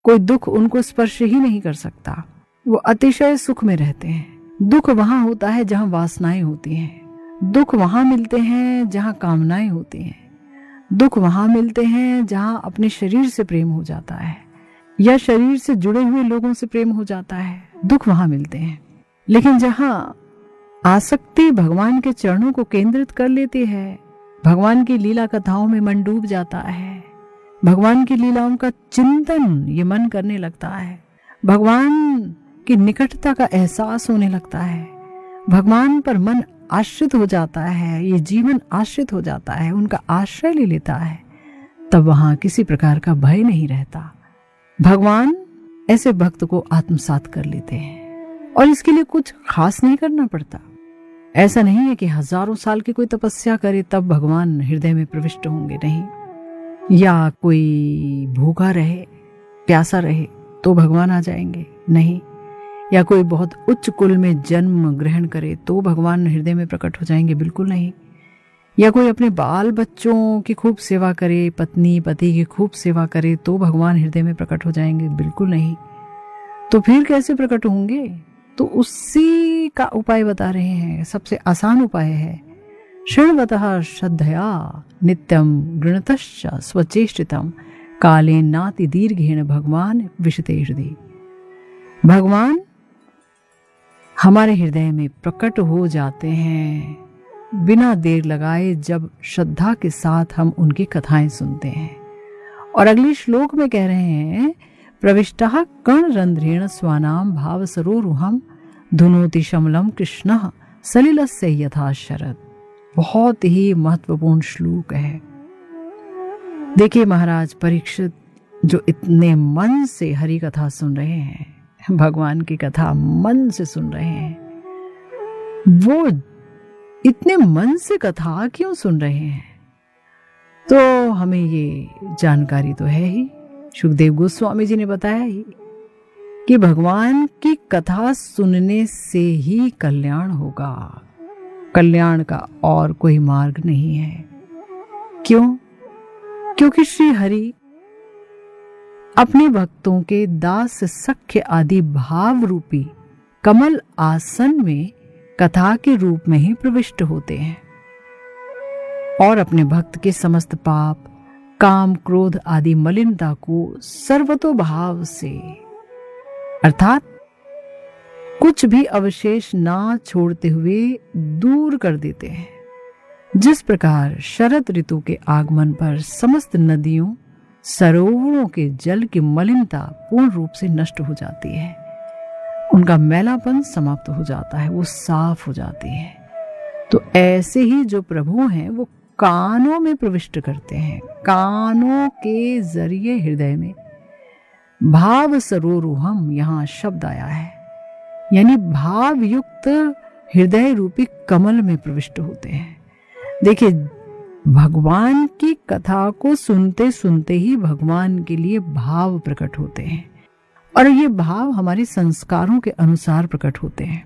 कोई दुख उनको स्पर्श ही नहीं कर सकता। वो अतिशय सुख में रहते हैं। दुख वहां होता है जहां वासनाएं होती हैं। दुख वहां मिलते हैं जहां कामनाएं होती हैं। दुख वहां मिलते हैं जहां अपने शरीर से प्रेम हो जाता है या शरीर से जुड़े हुए लोगों से प्रेम हो जाता है। दुख वहां मिलते हैं। लेकिन जहां आसक्ति भगवान के चरणों को केंद्रित कर लेती है, भगवान की लीला कथाओं में मन डूब जाता है, भगवान की लीलाओं का चिंतन ये मन करने लगता है, भगवान की निकटता का एहसास होने लगता है, भगवान पर मन आश्रित हो जाता है, ये जीवन आश्रित हो जाता है, उनका आश्रय ले लेता है, तब वहां किसी प्रकार का भय नहीं रहता। भगवान ऐसे भक्त को आत्मसात कर लेते हैं और इसके लिए कुछ खास नहीं करना पड़ता। ऐसा नहीं है कि हजारों साल की कोई तपस्या करे तब भगवान हृदय में प्रविष्ट होंगे, नहीं। या कोई भूखा रहे, प्यासा रहे तो भगवान आ जाएंगे, नहीं। या कोई बहुत उच्च कुल में जन्म ग्रहण करे तो भगवान हृदय में प्रकट हो जाएंगे, बिल्कुल नहीं। या कोई अपने बाल बच्चों की खूब सेवा करे, पत्नी पति की खूब सेवा करे तो भगवान हृदय में प्रकट हो जाएंगे, बिल्कुल नहीं। तो फिर कैसे प्रकट होंगे? तो उसी का उपाय बता रहे हैं। सबसे आसान उपाय है शृण्वतः श्रद्धया नित्यम गृणतश्च स्वचेष्टितम काले नाति दीर्घेण भगवान विशते हृदय। भगवान हमारे हृदय में प्रकट हो जाते हैं बिना देर लगाए जब श्रद्धा के साथ हम उनकी कथाएं सुनते हैं। और अगले श्लोक में कह रहे हैं प्रविष्टः कर्णरंध्रेण स्वानाम भाव सरोरुहम धुनोति शमलम कृष्णः सलिलस्य यथा शरद। बहुत ही महत्वपूर्ण श्लोक है। देखिए महाराज परीक्षित जो इतने मन से हरि कथा सुन रहे हैं, भगवान की कथा मन से सुन रहे हैं, वो इतने मन से कथा क्यों सुन रहे हैं? तो हमें ये जानकारी तो है ही, सुखदेव गोस्वामी जी ने बताया ही कि भगवान की कथा सुनने से ही कल्याण होगा। कल्याण का और कोई मार्ग नहीं है। क्यों? क्योंकि श्री हरि अपने भक्तों के दास सख्य आदि भाव रूपी कमल आसन में कथा के रूप में ही प्रविष्ट होते हैं और अपने भक्त के समस्त पाप, काम, क्रोध आदि मलिनता को सर्वतोभाव से अर्थात कुछ भी अवशेष ना छोड़ते हुए दूर कर देते हैं। जिस प्रकार शरद ऋतु के आगमन पर समस्त नदियों, सरोवरों के जल की मलिनता पूर्ण रूप से नष्ट हो जाती है, उनका मैलापन समाप्त हो जाता है, वो साफ हो जाती है। तो ऐसे ही जो प्रभु हैं वो कानों में प्रविष्ट करते हैं, कानों के जरिए हृदय में। भाव सरोरुहम यहां शब्द आया है, यानी भाव युक्त हृदय रूपी कमल में प्रविष्ट होते हैं। देखिए भगवान की कथा को सुनते सुनते ही भगवान के लिए भाव प्रकट होते हैं और ये भाव हमारे संस्कारों के अनुसार प्रकट होते हैं।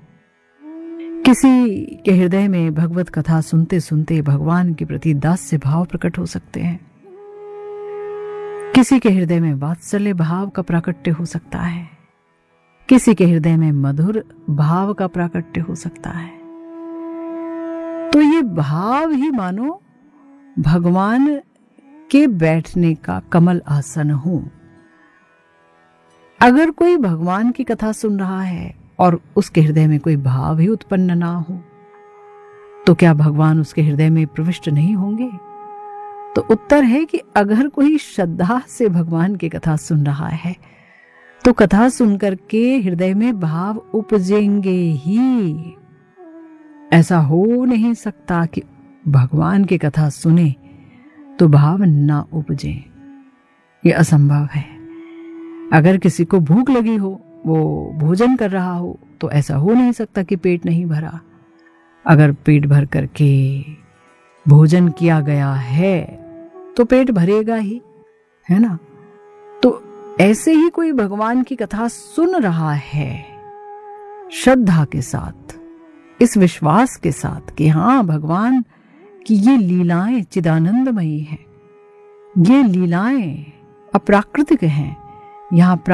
किसी के हृदय में भगवत कथा सुनते सुनते भगवान के प्रति दास्य भाव प्रकट हो सकते हैं। किसी के हृदय में वात्सल्य भाव का प्राकट्य हो सकता है, किसी के हृदय में मधुर भाव का प्राकट्य हो सकता है। तो ये भाव ही मानो भगवान के बैठने का कमल आसन हो। अगर कोई भगवान की कथा सुन रहा है और उसके हृदय में कोई भाव ही उत्पन्न ना हो तो क्या भगवान उसके हृदय में प्रविष्ट नहीं होंगे? तो उत्तर है कि अगर कोई श्रद्धा से भगवान की कथा सुन रहा है तो कथा सुनकर के हृदय में भाव उपजेंगे ही। ऐसा हो नहीं सकता कि भगवान की कथा सुने तो भाव ना उपजे, ये असंभव है। अगर किसी को भूख लगी हो, वो भोजन कर रहा हो, तो ऐसा हो नहीं सकता कि पेट नहीं भरा। अगर पेट भर करके भोजन किया गया है तो पेट भरेगा ही, है ना। तो ऐसे ही कोई भगवान की कथा सुन रहा है श्रद्धा के साथ, इस विश्वास के साथ कि हाँ भगवान कि ये लीलाएं चिदानंदमयी हैं, ये लीलाएं अप्राकृतिक हैं, यहाँ